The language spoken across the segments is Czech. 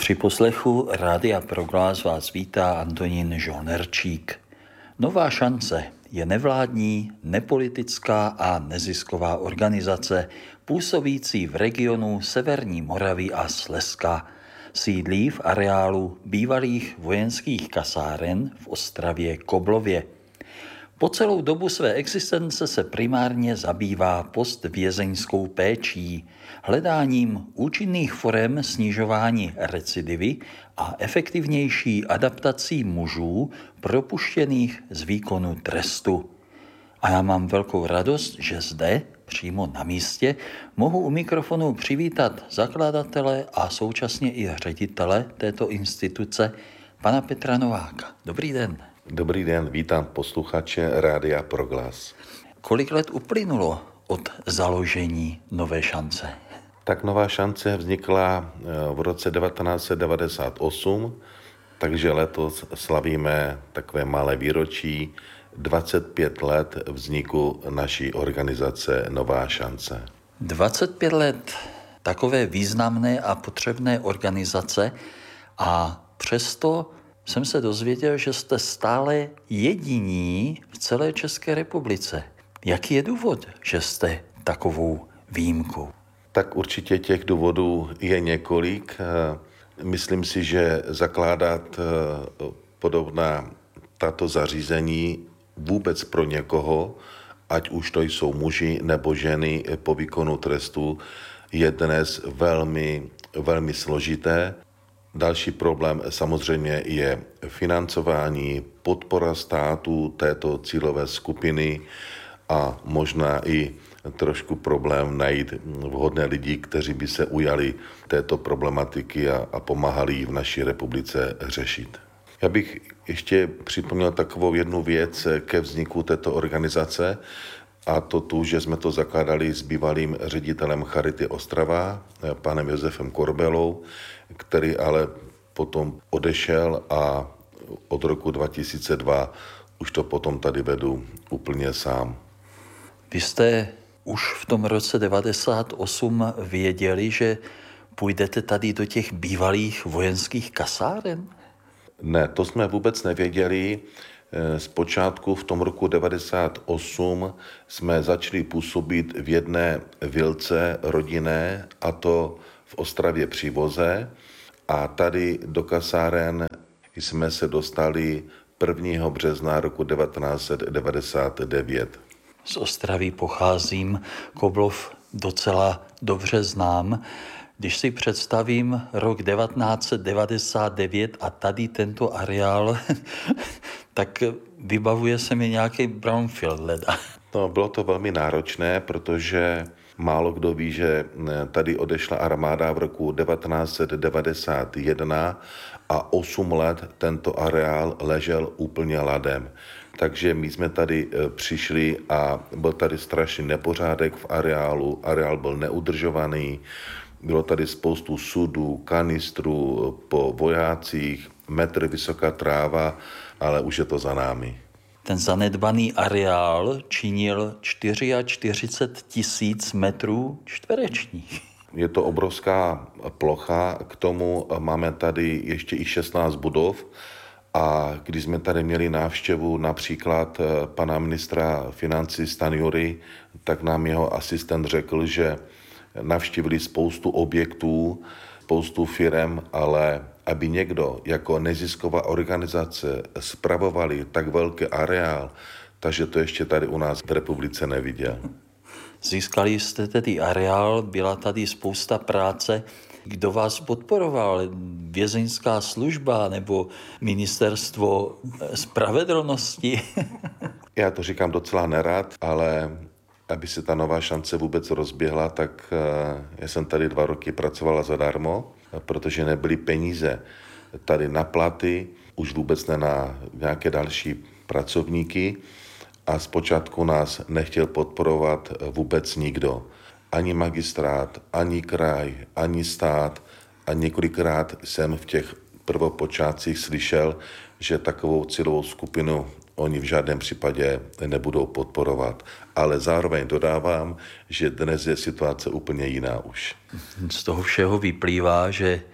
Při poslechu Rádia Proglas vás vítá Antonín Žolnerčík. Nová šance je nevládní, nepolitická a nezisková organizace působící v regionu Severní Moravy a Slezska. Sídlí v areálu bývalých vojenských kasáren v Ostravě Koblově. Po celou dobu své existence se primárně zabývá postvězeňskou péčí, hledáním účinných forem snižování recidivy a efektivnější adaptací mužů propuštěných z výkonu trestu. A já mám velkou radost, že zde, přímo na místě, mohu u mikrofonu přivítat zakladatele a současně i ředitele této instituce, pana Petra Nováka. Dobrý den. Dobrý den, vítám posluchače Rádia Proglas. Kolik let uplynulo od založení Nové šance? Tak Nová šance vznikla v roce 1998, takže letos slavíme takové malé výročí 25 let vzniku naší organizace Nová šance. 25 let takové významné a potřebné organizace a přesto jsem se dozvěděl, že jste stále jediní v celé České republice. Jaký je důvod, že jste takovou výjimkou? Tak určitě těch důvodů je několik. Myslím si, že zakládat podobná tato zařízení vůbec pro někoho, ať už to jsou muži nebo ženy po výkonu trestu, je dnes velmi složité. Další problém samozřejmě je financování, podpora státu této cílové skupiny a možná i trošku problém najít vhodné lidi, kteří by se ujali této problematiky a pomáhali ji v naší republice řešit. Já bych ještě připomněl takovou jednu věc ke vzniku této organizace, a to tu, že jsme to zakládali s bývalým ředitelem Charity Ostrava, panem Josefem Korbelou, který ale potom odešel a od roku 2002 už to potom tady vedu úplně sám. Vy jste už v tom roce 98 věděli, že půjdete tady do těch bývalých vojenských kasáren? Ne, to jsme vůbec nevěděli. Zpočátku v tom roku 98 jsme začali působit v jedné vilce rodinné, a to v Ostravě při Voze. A tady do kasáren jsme se dostali 1. března roku 1999. Z Ostravy pocházím, Koblov docela dobře znám. Když si představím rok 1999 a tady tento areál, tak vybavuje se mi nějaký brownfield leda. No, bylo to velmi náročné, protože málo kdo ví, že tady odešla armáda v roku 1991 a 8 let tento areál ležel úplně ladem. Takže my jsme tady přišli a byl tady strašný nepořádek v areálu, areál byl neudržovaný, bylo tady spoustu sudů, kanistrů po vojácích, metr vysoká tráva, ale už je to za námi. Ten zanedbaný areál činil 44 000 metrů čtverečních. Je to obrovská plocha, k tomu máme tady ještě i 16 budov a když jsme tady měli návštěvu například pana ministra financí Stanjury, tak nám jeho asistent řekl, že navštívili spoustu objektů, spoustu firem, ale aby někdo jako nezisková organizace spravovali tak velký areál, takže to ještě tady u nás v republice neviděl. Získali jste tedy areál, byla tady spousta práce. Kdo vás podporoval? Vězeňská služba nebo ministerstvo spravedlnosti? Já to říkám docela nerad, ale aby se ta Nová šance vůbec rozběhla, tak já jsem tady 2 roky pracovala zadarmo, protože nebyly peníze tady na platy, už vůbec ne na nějaké další pracovníky a zpočátku nás nechtěl podporovat vůbec nikdo. Ani magistrát, ani kraj, ani stát a několikrát jsem v těch prvopočátcích slyšel, že takovou cílovou skupinu oni v žádném případě nebudou podporovat. Ale zároveň dodávám, že dnes je situace úplně jiná už. Z toho všeho vyplývá, že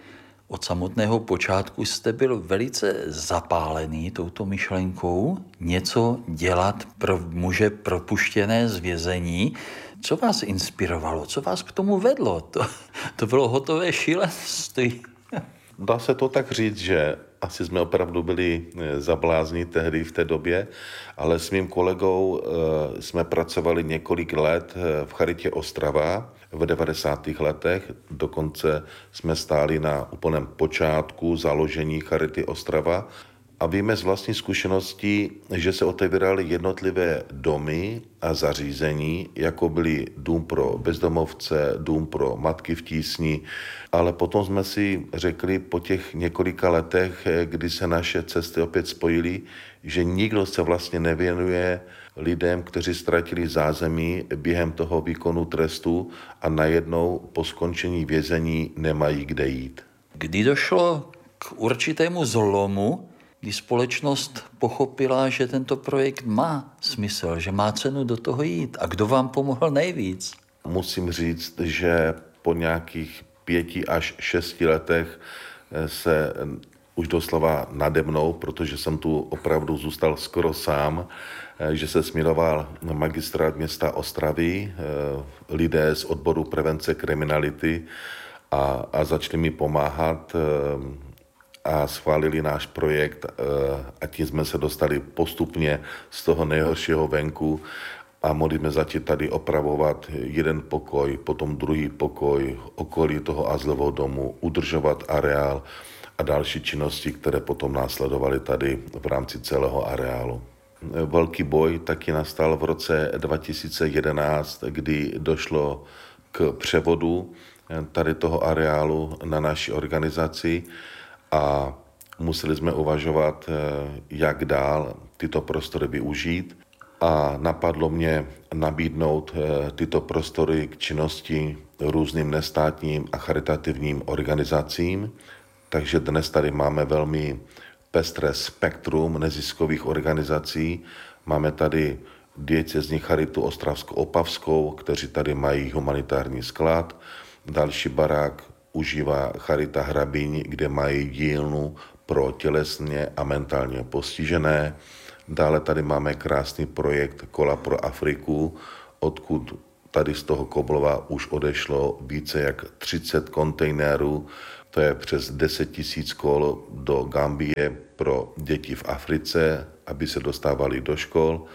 Od samotného počátku jste byl velice zapálený touto myšlenkou něco dělat pro muže propuštěné z vězení. Co vás inspirovalo? Co vás k tomu vedlo? To bylo hotové šílenství. Dá se to tak říct, že asi jsme opravdu byli zablázni tehdy v té době, ale s mým kolegou jsme pracovali několik let v Charitě Ostrava v 90. letech. Dokonce jsme stáli na úplném počátku založení Charity Ostrava. A víme z vlastní zkušeností, že se otevíraly jednotlivé domy a zařízení, jako byly dům pro bezdomovce, dům pro matky v tísni, ale potom jsme si řekli po těch několika letech, kdy se naše cesty opět spojily, že nikdo se vlastně nevěnuje lidem, kteří ztratili zázemí během toho výkonu trestu a najednou po skončení vězení nemají kde jít. Kdy došlo k určitému zlomu, kdy společnost pochopila, že tento projekt má smysl, že má cenu do toho jít. A kdo vám pomohl nejvíc? Musím říct, že po nějakých 5 až 6 letech se už doslova nade mnou, protože jsem tu opravdu zůstal skoro sám, že se směroval magistrát města Ostravy, lidé z odboru prevence kriminality a začali mi pomáhat a schválili náš projekt a tím jsme se dostali postupně z toho nejhoršího venku a mohli jsme začít tady opravovat jeden pokoj, potom druhý pokoj, okolí toho azylového domu, udržovat areál a další činnosti, které potom následovaly tady v rámci celého areálu. Velký boj taky nastal v roce 2011, kdy došlo k převodu tady toho areálu na naši organizaci a museli jsme uvažovat, jak dál tyto prostory využít a napadlo mě nabídnout tyto prostory k činnosti různým nestátním a charitativním organizacím. Takže dnes tady máme velmi pestré spektrum neziskových organizací. Máme tady diecézní charitu Ostravsko-Opavskou, kteří tady mají humanitární sklad. Další barák užívá Charita Hrabíň, kde mají dílnu pro tělesně a mentálně postižené. Dále tady máme krásný projekt Kola pro Afriku, odkud tady z toho Koblova už odešlo více jak 30 kontejnerů. To je přes 10 000 kol do Gambie pro děti v Africe, aby se dostávali do škol.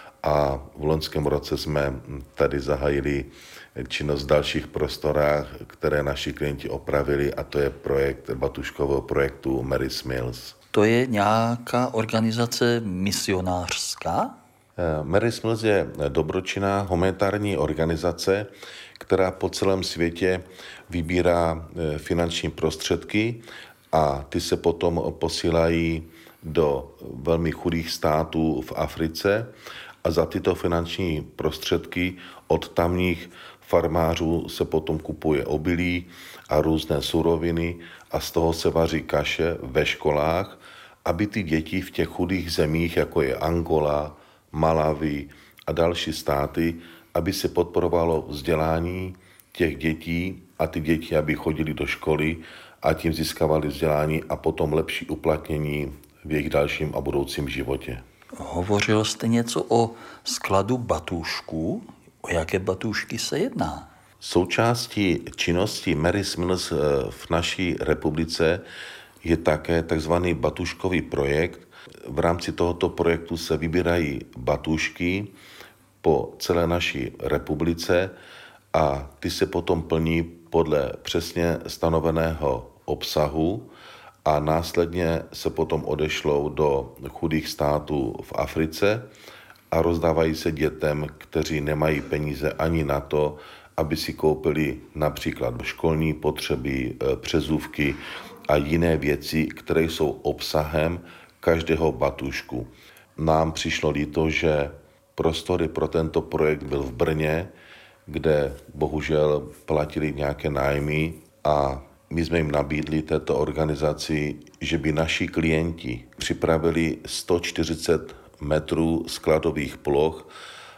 A v loňském roce jsme tady zahájili činnost v dalších prostorách, které naši klienti opravili, a to je projekt batuškového projektu Mary's Mills. To je nějaká organizace misionářská? Mary's Mills je dobročinná humanitární organizace, která po celém světě vybírá finanční prostředky a ty se potom posílají do velmi chudých států v Africe a za tyto finanční prostředky od tamních farmářů se potom kupuje obilí a různé suroviny a z toho se vaří kaše ve školách, aby ty děti v těch chudých zemích, jako je Angola, Malawi a další státy, aby se podporovalo vzdělání těch dětí a ty děti, aby chodili do školy a tím získávali vzdělání a potom lepší uplatnění v jejich dalším a budoucím životě. Hovořil jste něco o skladu batůžků. O jaké batůžky se jedná? Součástí činnosti Mary's Mills v naší republice je také takzvaný batůžkový projekt. V rámci tohoto projektu se vybírají batůžky po celé naší republice a ty se potom plní podle přesně stanoveného obsahu a následně se potom odešlou do chudých států v Africe a rozdávají se dětem, kteří nemají peníze ani na to, aby si koupili například školní potřeby, přezůvky a jiné věci, které jsou obsahem každého batůžku. Nám přišlo líto, že prostory pro tento projekt byl v Brně, kde bohužel platili nějaké nájmy a my jsme jim nabídli této organizaci, že by naši klienti připravili 140 metrů skladových ploch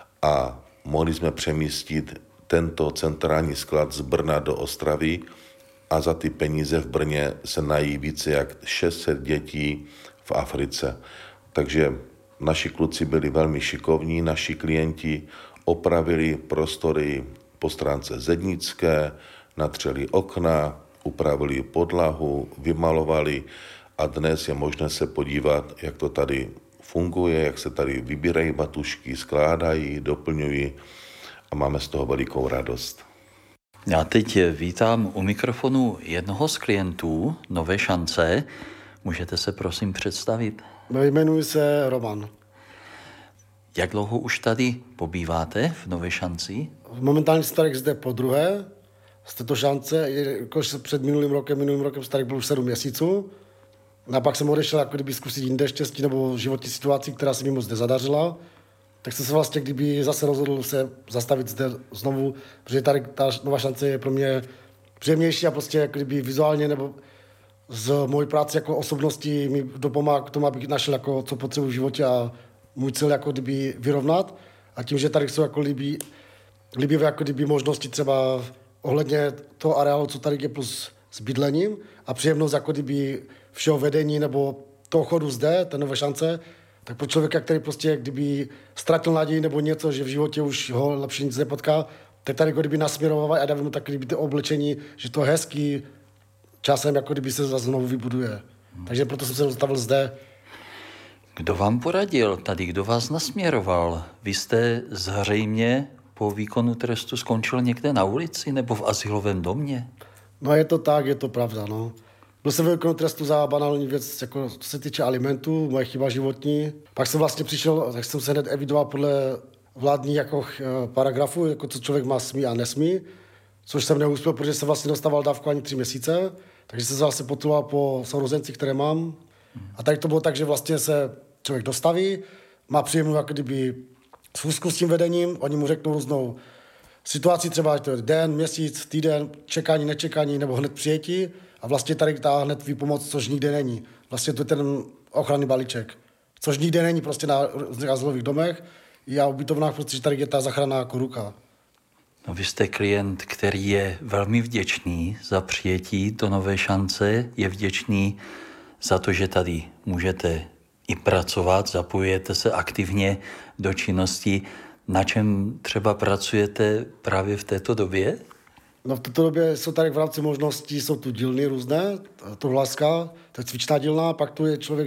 a mohli jsme přemístit tento centrální sklad z Brna do Ostravy a za ty peníze v Brně se nají více jak 600 dětí v Africe. Takže naši kluci byli velmi šikovní, naši klienti opravili prostory po stránce zednické, natřeli okna, upravili podlahu, vymalovali a dnes je možné se podívat, jak to tady funguje, jak se tady vybírají batušky, skládají, doplňují a máme z toho velikou radost. Já teď vítám u mikrofonu jednoho z klientů Nové šance. Můžete se prosím představit? Jmenuji se Roman. Jak dlouho už tady pobýváte v Nové šanci? Momentálně Starek zde po druhé z této šance, jakož před minulým rokem Starek byl už 7 měsíců. A pak jsem odešel jako kdyby zkusit jinde štěstí nebo životní situaci, která se mi moc nezadařila. Tak jsem se vlastně kdyby zase rozhodl se zastavit zde znovu, protože tady ta Nová šance je pro mě příjemnější a prostě jako kdyby vizuálně nebo z mojí práce jako osobnosti mi dopomáhá k tomu, abych našel jako co potřebuji v životě a můj cíl jako kdyby vyrovnat. A tím, že tady jsou jako líbivé jako kdyby možnosti třeba ohledně toho areálu, co tady je plus s bydlením a příjemnost jako kdyby všeho vedení nebo toho chodu zde, té Nové šance, tak pro člověka, který prostě kdyby ztratil naději nebo něco, že v životě už ho lepší nic nepotká, tak tady jako kdyby nasměrovává a dávají mu tak kdyby ty oblečení, že to hezký časem jako kdyby se zase znovu vybuduje. Takže proto jsem se dostavil zde. Kdo vám poradil tady, kdo vás nasměroval? Vy jste zřejmě po výkonu trestu skončil někde na ulici nebo v azylovém domě? No je to tak, je to pravda, no. Byl jsem ve výkonu trestu za banální věc, jako co se týče alimentů, moje chyba životní. Pak jsem vlastně přišel, tak jsem se hned evidoval podle vládní jako paragrafu, jako co člověk má smí a nesmí, což jsem neuspěl, protože jsem vlastně dostával dávku ani 3 měsíce, takže jsem se vlastně potuloval po sourozenci, které mám. A tady to bylo tak, že vlastně se člověk dostaví, má příjemnou jako kdyby schůzku s tím vedením, oni mu řeknou různou situaci, třeba to je den, měsíc, týden, čekání, nečekání nebo hned přijetí a vlastně tady dá hned výpomoc, což nikde není. Vlastně to je ten ochranný balíček, což nikde není prostě na azylových domech a ubytovnách, protože tady je ta záchranná jako ruka. No, vy jste klient, který je velmi vděčný za přijetí do Nové šance, je vděčný za to, že tady můžete i pracovat, zapojujete se aktivně do činnosti. Na čem třeba pracujete právě v této době? No v této době jsou tady v rámci možností, jsou tu dílny různé, to Hlaska, to je cvičná dílna, pak tu je člověk